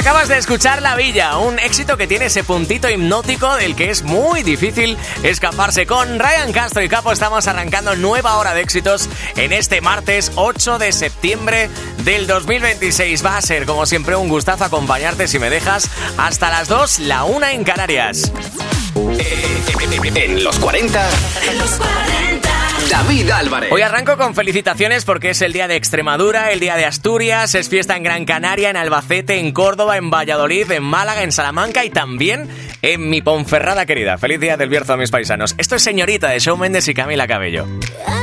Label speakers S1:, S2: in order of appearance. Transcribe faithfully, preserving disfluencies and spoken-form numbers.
S1: Acabas de escuchar La Villa, un éxito que tiene ese puntito hipnótico del que es muy difícil escaparse. Con Ryan Castro y Capo estamos arrancando nueva hora de éxitos en este martes ocho de septiembre del dos mil veintiséis. Va a ser, como siempre, un gustazo acompañarte, si me dejas, hasta las dos, la una en Canarias.
S2: En los cuarenta, en los cuarenta, David Álvarez.
S1: Hoy arranco con felicitaciones porque es el día de Extremadura, el día de Asturias, es fiesta en Gran Canaria, en Albacete, en Córdoba, en Valladolid, en Málaga, en Salamanca y también en mi Ponferrada querida. Feliz día del Bierzo a mis paisanos. Esto es Señorita de Shawn Mendes y Camila Cabello.